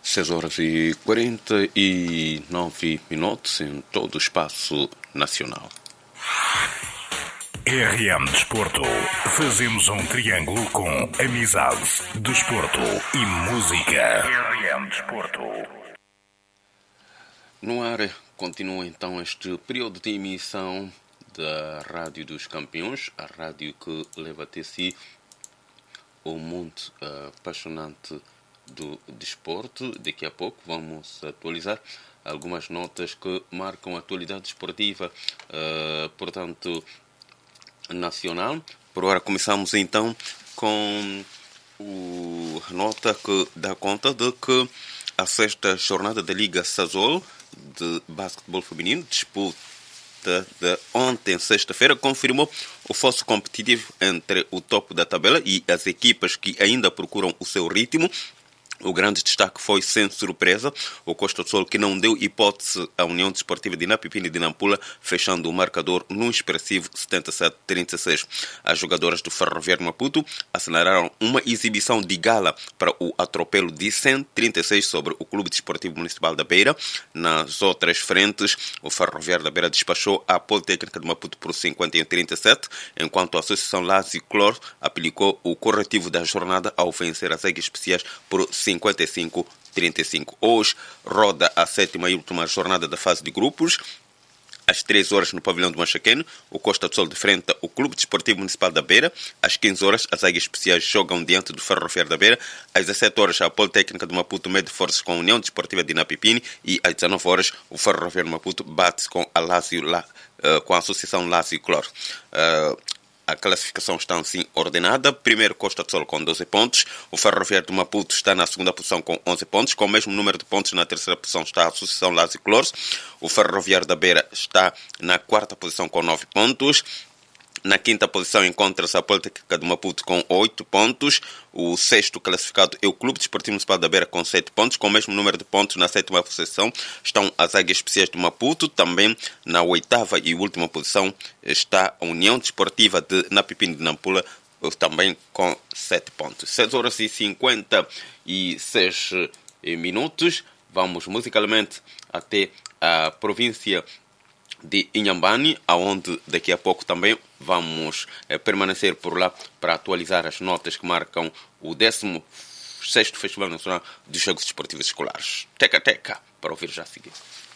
6h49 em todo o espaço nacional. RM Desporto. Fazemos um triângulo com amizade, desporto e música. RM Desporto. No ar continua então este período de emissão da Rádio dos Campeões, a rádio que leva até si o mundo apaixonante do desporto. Daqui a pouco vamos atualizar algumas notas que marcam a atualidade desportiva, portanto, nacional. Por hora começamos então com a nota que dá conta de que a sexta jornada da Liga Sazol de basquetebol feminino, disputa de ontem, sexta-feira, confirmou o fosso competitivo entre o topo da tabela e as equipas que ainda procuram o seu ritmo. O grande destaque foi, sem surpresa, o Costa do Sol, que não deu hipótese à União Desportiva de Inapipini de Nampula, fechando o marcador num expressivo 77-36. As jogadoras do Ferroviário Maputo assinalaram uma exibição de gala para o atropelo de 136 sobre o Clube Desportivo Municipal da Beira. Nas outras frentes, o Ferroviário da Beira despachou a Politécnica de Maputo por 51-37, enquanto a Associação Lazio Clor aplicou o corretivo da jornada ao vencer as Águias Especiais por 55-35. Hoje roda a sétima e última jornada da fase de grupos. Às 3 horas no pavilhão do Machaqueno, o Costa do Sol defronta o Clube Desportivo Municipal da Beira. Às 15 horas, as Águias Especiais jogam diante do Ferroviário da Beira. Às 17 horas, a Politécnica de Maputo mede forças com a União Desportiva de Inapipini. E às 19 horas, o Ferroviário de Maputo bate com a Associação Lazio Clor. A classificação está assim ordenada. Primeiro, Costa do Sol com 12 pontos. O Ferroviário de Maputo está na segunda posição com 11 pontos. Com o mesmo número de pontos, na terceira posição está a Associação Lazio Clores. O Ferroviário da Beira está na quarta posição com 9 pontos. Na quinta posição encontra-se a Politécnica de Maputo com 8 pontos. O sexto classificado é o Clube Desportivo Municipal da Beira com 7 pontos. Com o mesmo número de pontos, na sétima posição estão as Águias Especiais de Maputo. Também na oitava e última posição está a União Desportiva de Napipini de Nampula, também com 7 pontos. 6h56. Vamos musicalmente até a província de Inhambane, aonde daqui a pouco também vamos permanecer por lá para atualizar as notas que marcam o 16º Festival Nacional dos Jogos Desportivos Escolares. Teca, para ouvir já a seguir.